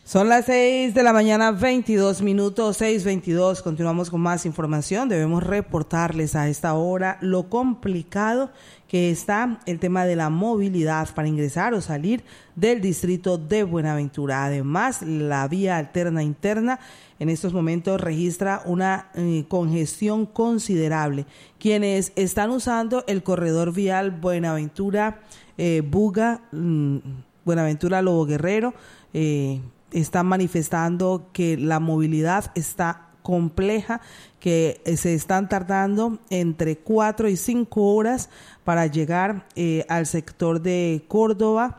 Son las 6 de la mañana, 22 minutos, 6:22. Continuamos con más información. Debemos reportarles a esta hora lo complicado que está el tema de la movilidad para ingresar o salir del distrito de Buenaventura. Además, la vía alterna interna en estos momentos registra una congestión considerable. Quienes están usando el corredor vial Buenaventura, Buga, Buenaventura Lobo Guerrero, están manifestando que la movilidad está compleja, que se están tardando entre 4 y 5 horas para llegar al sector de Córdoba.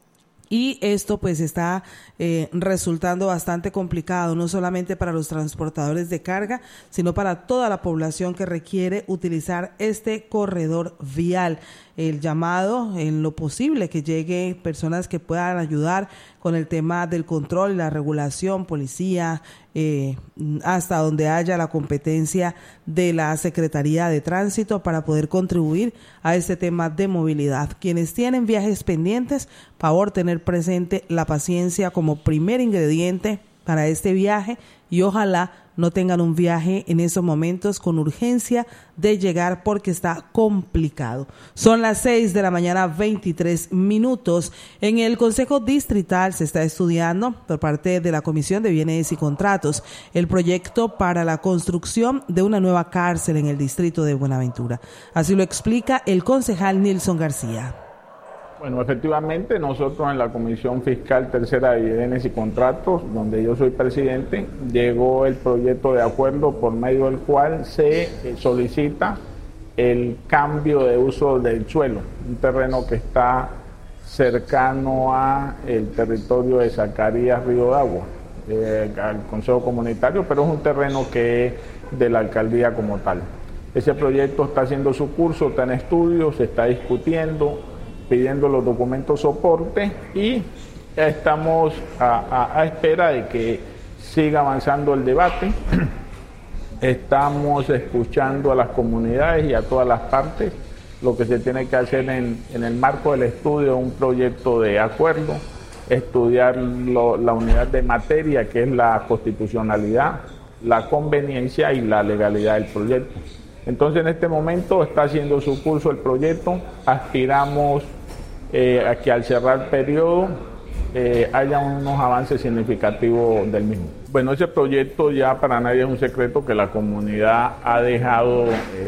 Y esto pues está resultando bastante complicado, no solamente para los transportadores de carga, sino para toda la población que requiere utilizar este corredor vial. El llamado, en lo posible, que llegue personas que puedan ayudar con el tema del control y la regulación, policía, hasta donde haya la competencia de la Secretaría de Tránsito para poder contribuir a este tema de movilidad. Quienes tienen viajes pendientes, favor tener presente la paciencia como primer ingrediente para este viaje, y ojalá no tengan un viaje en esos momentos con urgencia de llegar porque está complicado. Son las 6 de la mañana, 23 minutos. En el Consejo Distrital se está estudiando por parte de la Comisión de Bienes y Contratos el proyecto para la construcción de una nueva cárcel en el distrito de Buenaventura. Así lo explica el concejal Nilson García. Bueno, efectivamente, nosotros en la Comisión Fiscal Tercera de Bienes y Contratos, donde yo soy presidente, llegó el proyecto de acuerdo por medio del cual se solicita el cambio de uso del suelo, un terreno que está cercano a el territorio de Zacarías Río de Agua, al Consejo Comunitario, pero es un terreno que es de la alcaldía como tal. Ese proyecto está haciendo su curso, está en estudio, se está discutiendo, pidiendo los documentos soporte, y estamos a espera de que siga avanzando el debate. Estamos escuchando a las comunidades y a todas las partes lo que se tiene que hacer en el marco del estudio de un proyecto de acuerdo, estudiar la unidad de materia, que es la constitucionalidad, la conveniencia y la legalidad del proyecto. Entonces, en este momento está haciendo su curso el proyecto. Aspiramos a que al cerrar el periodo haya unos avances significativos del mismo. Bueno, ese proyecto ya para nadie es un secreto que la comunidad ha dejado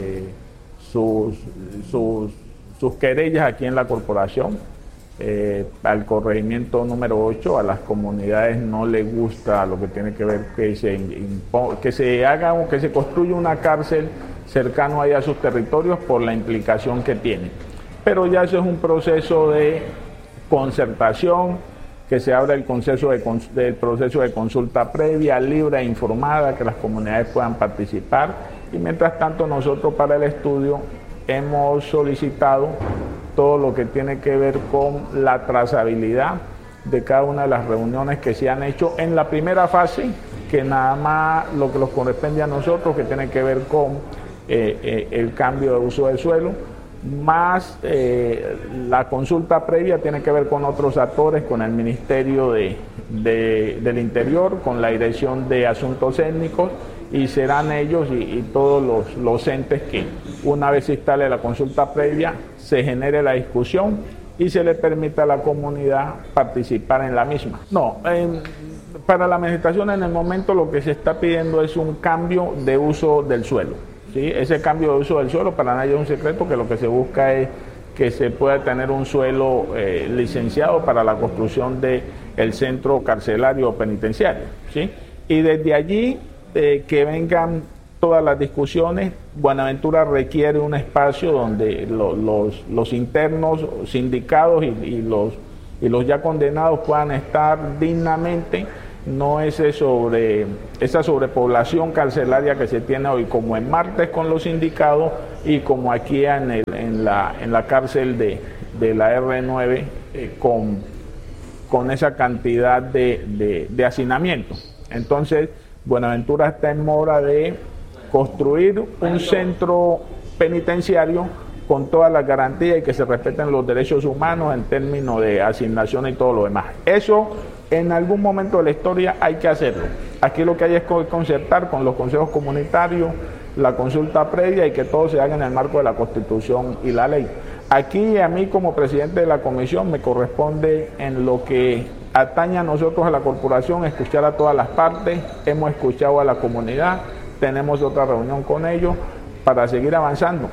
sus querellas aquí en la corporación. Al corregimiento número 8, a las comunidades no les gusta lo que tiene que ver que se haga o que se construya una cárcel cercano ahí a sus territorios por la implicación que tiene. Pero ya eso es un proceso de concertación, que se abra el proceso de consulta previa, libre e informada, que las comunidades puedan participar. Y mientras tanto, nosotros para el estudio hemos solicitado todo lo que tiene que ver con la trazabilidad de cada una de las reuniones que se han hecho en la primera fase, que nada más lo que nos corresponde a nosotros, que tiene que ver con el cambio de uso del suelo, más la consulta previa tiene que ver con otros actores, con el Ministerio del Interior, con la Dirección de Asuntos Étnicos, y serán ellos y todos los entes que, una vez se instale la consulta previa, se genere la discusión y se le permita a la comunidad participar en la misma. No, para la administración en el momento lo que se está pidiendo es un cambio de uso del suelo. ¿Sí? Ese cambio de uso del suelo para nadie es un secreto, que lo que se busca es que se pueda tener un suelo licenciado para la construcción del centro carcelario o penitenciario. ¿Sí? Y desde allí que vengan todas las discusiones. Buenaventura requiere un espacio donde los internos sindicados y los ya condenados puedan estar dignamente. No es esa sobrepoblación carcelaria que se tiene hoy, como en Martes con los sindicados y como aquí en la cárcel de la R9 con esa cantidad de hacinamiento. Entonces, Buenaventura está en mora de construir un centro penitenciario con todas las garantías y que se respeten los derechos humanos en términos de asignación y todo lo demás. Eso En algún momento de la historia hay que hacerlo. Aquí lo que hay es concertar con los consejos comunitarios la consulta previa y que todo se haga en el marco de la Constitución y la ley. Aquí a mí como presidente de la comisión me corresponde, en lo que atañe a nosotros a la corporación, escuchar a todas las partes. Hemos escuchado a la comunidad, tenemos otra reunión con ellos para seguir avanzando.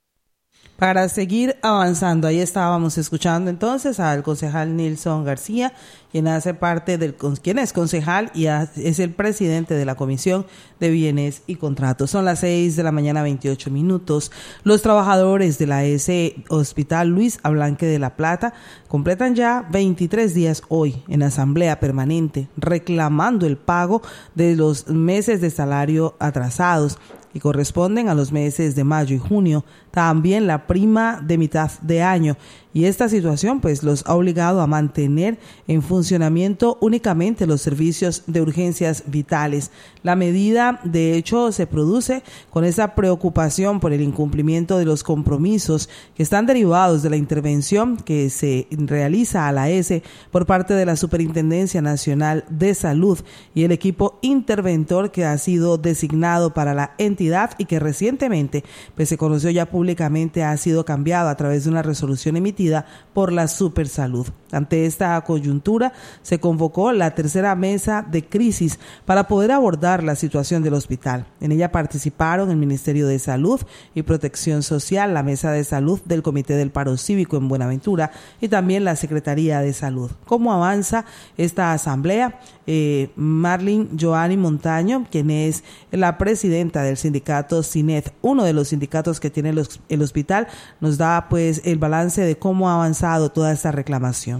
Ahí estábamos escuchando entonces al concejal Nilson García, quien es concejal y es el presidente de la Comisión de Bienes y Contratos. Son las 6:28 a.m. Los trabajadores de la ES Hospital Luis Ablanque de La Plata completan ya 23 días hoy en asamblea permanente reclamando el pago de los meses de salario atrasados y corresponden a los meses de mayo y junio, también la prima de mitad de año. Y esta situación pues los ha obligado a mantener en funcionamiento únicamente los servicios de urgencias vitales. La medida de hecho se produce con esa preocupación por el incumplimiento de los compromisos que están derivados de la intervención que se realiza a la ESE por parte de la Superintendencia Nacional de Salud y el equipo interventor que ha sido designado para la entidad y que recientemente pues se conoció ya públicamente ha sido cambiado a través de una resolución emitida por la Supersalud. Ante esta coyuntura se convocó la tercera mesa de crisis para poder abordar la situación del hospital. En ella participaron el Ministerio de Salud y Protección Social, la Mesa de Salud del Comité del Paro Cívico en Buenaventura y también la Secretaría de Salud. ¿Cómo avanza esta asamblea? Marlene Joanny Montaño, quien es la presidenta del sindicato CINET, uno de los sindicatos que tiene el hospital, nos da pues el balance de cómo ha avanzado toda esta reclamación.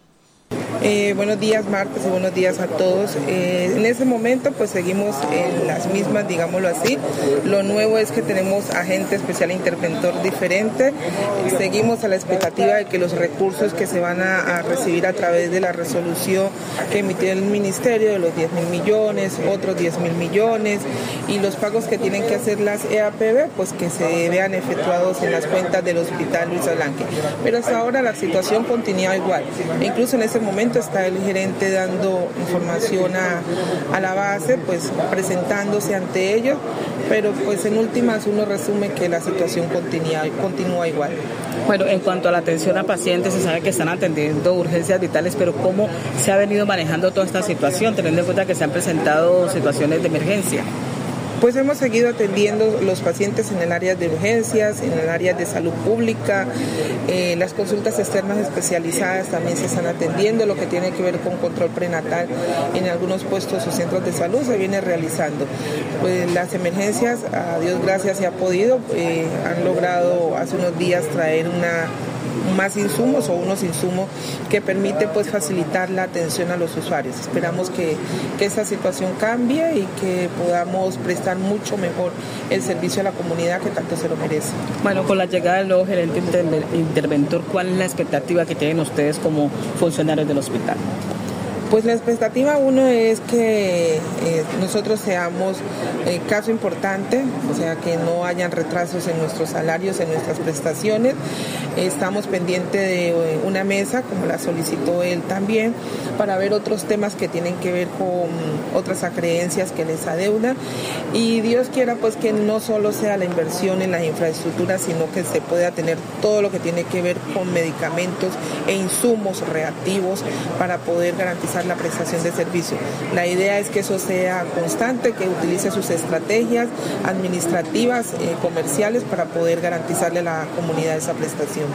Buenos días, Marcos, y buenos días a todos. En ese momento pues seguimos en las mismas, digámoslo así. Lo nuevo es que tenemos agente especial interventor diferente. Seguimos a la expectativa de que los recursos que se van a recibir a través de la resolución que emitió el ministerio de los 10.000 millones, otros 10.000 millones y los pagos que tienen que hacer las EAPB pues que se vean efectuados en las cuentas del Hospital Luis Ablanque. Pero hasta ahora la situación continúa igual. Incluso en este momento está el gerente dando información a la base, pues presentándose ante ellos, pero pues en últimas uno resume que la situación continúa igual. Bueno, en cuanto a la atención a pacientes, se sabe que están atendiendo urgencias vitales, pero ¿cómo se ha venido manejando toda esta situación, teniendo en cuenta que se han presentado situaciones de emergencia? Pues hemos seguido atendiendo los pacientes en el área de urgencias, en el área de salud pública, las consultas externas especializadas también se están atendiendo, lo que tiene que ver con control prenatal en algunos puestos o centros de salud se viene realizando. Pues las emergencias, a Dios gracias, se ha podido, han logrado hace unos días traer más insumos o unos insumos que permite pues facilitar la atención a los usuarios. Esperamos que esta situación cambie y que podamos prestar mucho mejor el servicio a la comunidad que tanto se lo merece. Bueno, con la llegada del nuevo gerente interventor, ¿cuál es la expectativa que tienen ustedes como funcionarios del hospital? Pues la expectativa uno es que nosotros seamos caso importante, o sea que no hayan retrasos en nuestros salarios, en nuestras prestaciones. Estamos pendientes de una mesa, como la solicitó él también, para ver otros temas que tienen que ver con otras acreencias que les adeudan. Y Dios quiera pues que no solo sea la inversión en las infraestructuras, sino que se pueda tener todo lo que tiene que ver con medicamentos e insumos reactivos para poder garantizar la prestación de servicio. La idea es que eso sea constante, que utilice sus estrategias administrativas, comerciales para poder garantizarle a la comunidad esa prestación.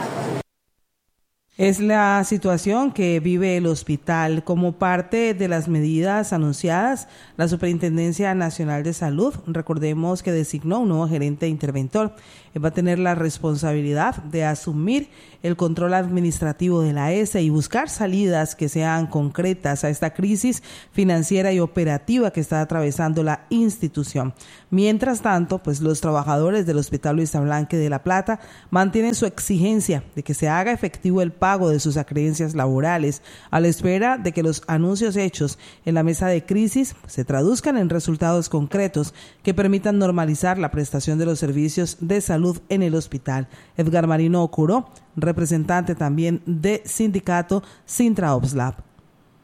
Es la situación que vive el hospital. Como parte de las medidas anunciadas, la Superintendencia Nacional de Salud, recordemos que designó un nuevo gerente interventor. Él va a tener la responsabilidad de asumir el control administrativo de la ESE y buscar salidas que sean concretas a esta crisis financiera y operativa que está atravesando la institución. Mientras tanto, pues los trabajadores del Hospital Luis Ablanque de La Plata mantienen su exigencia de que se haga efectivo el pago de sus acreencias laborales, a la espera de que los anuncios hechos en la mesa de crisis se traduzcan en resultados concretos que permitan normalizar la prestación de los servicios de salud en el hospital. Edgar Marino Ocuró, representante también de sindicato Sintra Obslab.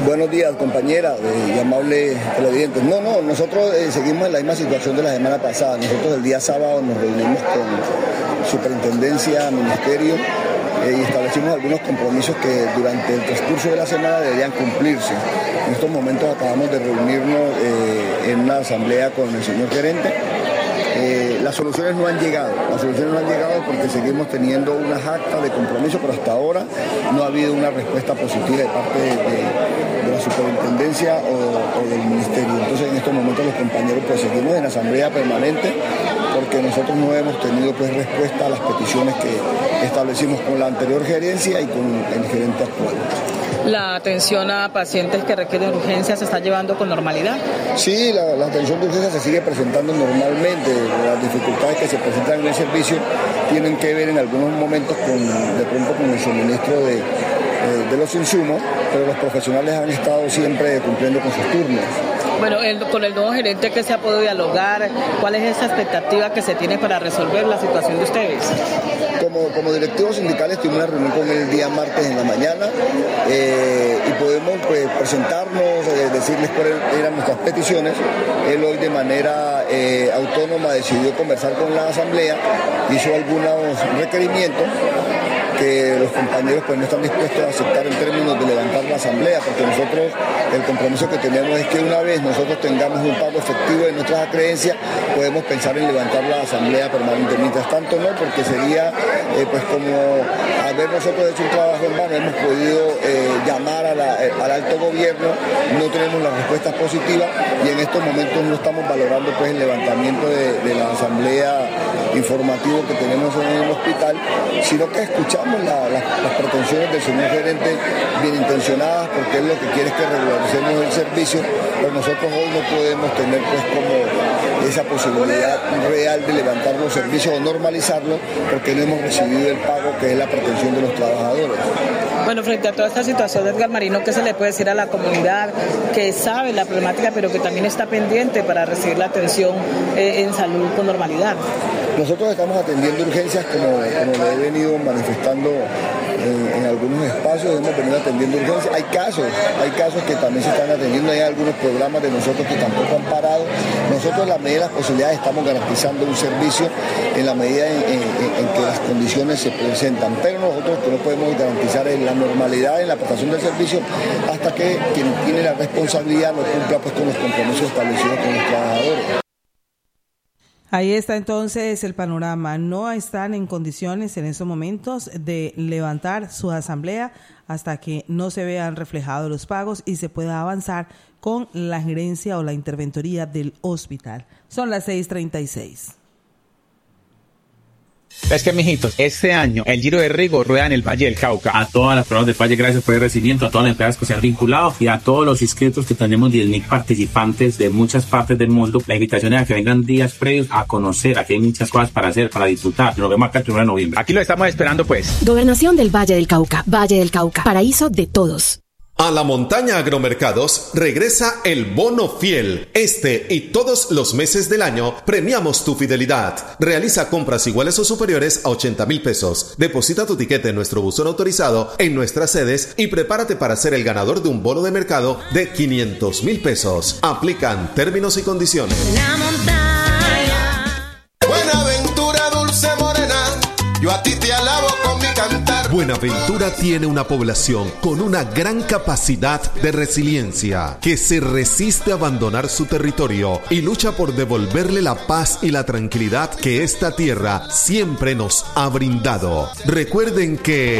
Buenos días, compañera y amable televidentes. No, nosotros seguimos en la misma situación de la semana pasada. Nosotros el día sábado nos reunimos con Superintendencia, Ministerio, y establecimos algunos compromisos que durante el transcurso de la semana deberían cumplirse. En estos momentos acabamos de reunirnos en una asamblea con el señor gerente. Las soluciones no han llegado porque seguimos teniendo unas actas de compromiso, pero hasta ahora no ha habido una respuesta positiva de parte de la superintendencia o del ministerio. Entonces en estos momentos los compañeros pues seguimos en asamblea permanente porque nosotros no hemos tenido pues respuesta a las peticiones que establecimos con la anterior gerencia y con el gerente actual. ¿La atención a pacientes que requieren urgencia se está llevando con normalidad? Sí, la atención de urgencia se sigue presentando normalmente. Las dificultades que se presentan en el servicio tienen que ver en algunos momentos de pronto con el suministro de los insumos, pero los profesionales han estado siempre cumpliendo con sus turnos. Bueno, con el nuevo gerente, ¿qué se ha podido dialogar? ¿Cuál es esa expectativa que se tiene para resolver la situación de ustedes? Como directivos sindicales tuvimos una reunión con él el día martes en la mañana y podemos pues, presentarnos, decirles cuáles eran nuestras peticiones. Él hoy de manera autónoma decidió conversar con la asamblea, hizo algunos requerimientos que los compañeros pues no están dispuestos a aceptar en términos de levantar la asamblea, porque nosotros el compromiso que tenemos es que una vez nosotros tengamos un pago efectivo de nuestras acreencias, podemos pensar en levantar la asamblea permanente. Mientras tanto no, porque sería pues como haber nosotros hecho un trabajo en vano, hemos podido llamar al alto gobierno, no tenemos las respuestas positivas y en estos momentos no estamos valorando pues el levantamiento de la asamblea informativo que tenemos en el hospital, sino que escuchamos las pretensiones del señor gerente bien intencionadas, porque él lo que quiere es que regularicemos el servicio, pero nosotros hoy no podemos tener pues como esa posibilidad real de levantar los servicios o normalizarlos, porque no hemos recibido el pago que es la pretensión de los trabajadores. Bueno, frente a toda esta situación, Edgar Marino, ¿qué se le puede decir a la comunidad que sabe la problemática, pero que también está pendiente para recibir la atención en salud con normalidad? Nosotros estamos atendiendo urgencias como lo he venido manifestando en algunos espacios, hemos venido atendiendo urgencias. Hay casos que también se están atendiendo, hay algunos programas de nosotros que tampoco han parado. Nosotros en la medida de las posibilidades estamos garantizando un servicio en la medida en que las condiciones se presentan, pero nosotros que no podemos garantizar la normalidad en la prestación del servicio hasta que quien tiene la responsabilidad no cumpla pues con los compromisos establecidos con los trabajadores. Ahí está entonces el panorama. No están en condiciones en estos momentos de levantar su asamblea hasta que no se vean reflejados los pagos y se pueda avanzar con la gerencia o la interventoría del hospital. Son las 6:36. Es que, mijitos, este año el Giro de Rigo rueda en el Valle del Cauca. A todas las personas del Valle, gracias por el recibimiento, a todas las empresas que se han vinculado y a todos los inscritos, que tenemos 10.000 participantes de muchas partes del mundo. La invitación es a que vengan días previos a conocer. Aquí hay muchas cosas para hacer, para disfrutar. Nos vemos acá el 1 de noviembre. Aquí lo estamos esperando, pues. Gobernación del Valle del Cauca. Valle del Cauca. Paraíso de todos. A la Montaña Agromercados regresa el Bono Fiel. Este y todos los meses del año premiamos tu fidelidad. Realiza compras iguales o superiores a 80,000 pesos. Deposita tu tiquete en nuestro buzón autorizado en nuestras sedes y prepárate para ser el ganador de un bono de mercado de 500,000 pesos. Aplican términos y condiciones. La montaña. Buenaventura, dulce morena, yo a ti te alabo con mi cantar. Buenaventura tiene una población con una gran capacidad de resiliencia, que se resiste a abandonar su territorio y lucha por devolverle la paz y la tranquilidad que esta tierra siempre nos ha brindado. Recuerden que